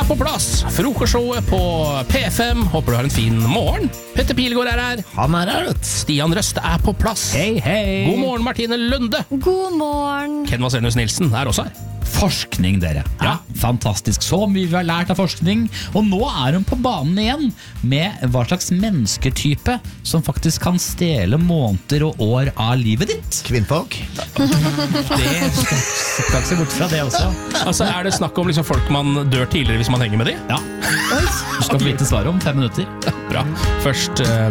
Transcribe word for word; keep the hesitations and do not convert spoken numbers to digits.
er på plass. Frokostshowet på P fem. Håper du har en fin morgen. Petter Pilgaard er her. Han er her. Stian Røst er på plass. Hei, hei. God morgen, Martine Lunde. God morgen. Ken Vasenius Nilsen er også her. Forskning, dere. Ja, fantastisk. Så mye vi har lært av forskning. Og nå er hun på banen igjen med hva slags mennesketype som faktisk kan stjele måneder og år av livet ditt. Kvinnfolk. Det skal ikke se bort fra det også. Altså, er det snakk om liksom folk man dør tidligere hvis man henger med de? Ja. Du skal få vite svaret om fem minutter. Bra. Først uh,